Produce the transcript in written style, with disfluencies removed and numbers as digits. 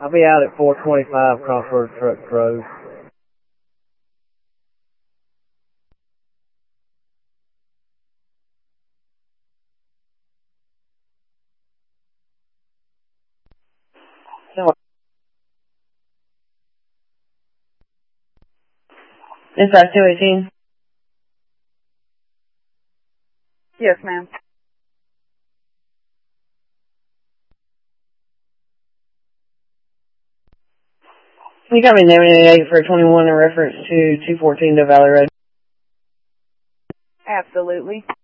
I'll be out at 425 Crossroads Truck Road. Inside 218? Yes, ma'am. You got me 988 for 21 in reference to 214 Doe Valley Road. Absolutely.